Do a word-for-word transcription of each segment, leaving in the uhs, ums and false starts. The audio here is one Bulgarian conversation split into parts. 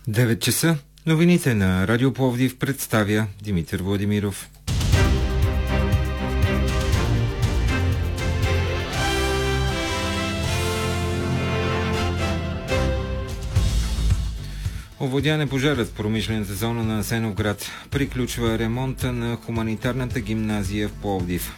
девет часа. Новините на Радио Пловдив представя Димитър Владимиров. Овладян е пожарът в промишлената зона на Асеновград. Приключва ремонта на хуманитарната гимназия в Пловдив.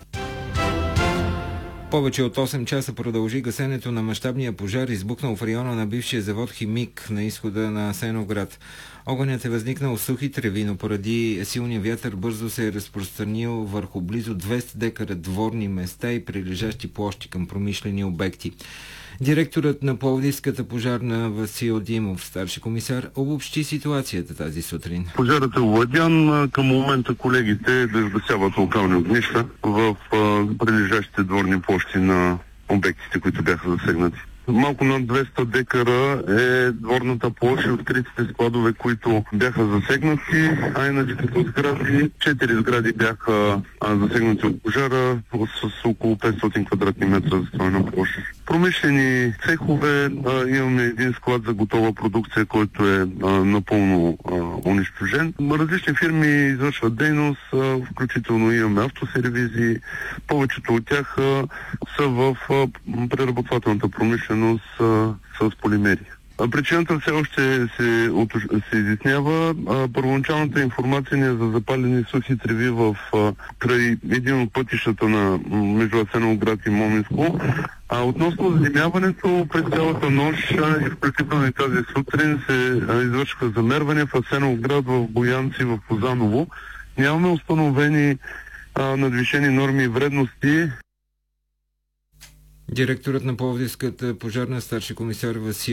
Повече от осем часа продължи гасенето на мащабния пожар, избухнал в района на бившия завод Химик на изхода на Асеновград. Огънят е възникнал в сухи треви, но поради силния вятър бързо се е разпространил върху близо двеста декара дворни места и прилежащи площи към промишлени обекти. Директорът на Пловдивската пожарна Васил Димов, старши комисар, обобщи ситуацията тази сутрин. Пожарът е овладян. Към момента колегите безгасяват локални огнища в прилежащите дворни площи на обектите, които бяха засегнати. Малко над двеста декара е дворната площ и откритите складове, които бяха засегнати, а иначе като сгради, четири сгради бяха а, засегнати от пожара с около петстотин квадратни метра застроена площ. Промишлени цехове, а, имаме един склад за готова продукция, който е а, напълно а, унищожен. Различни фирми извършват дейност, а, включително имаме автосервизи, повечето от тях а, са в а, преработвателната промишленост С, с полимери. Причината все още се, се изяснява. Първоначалната информация ни е за запалени сухи треви в край един от пътищата на между Асеновград и Моминско. А относно задимяването, през цялата нощ и включително и тази сутрин се извършиха замервания в Асеновград, в Боянци, в Козаново. Нямаме установени а, надвишени норми и вредности. Директорът на Пловдивската пожарна, старши комисар Васил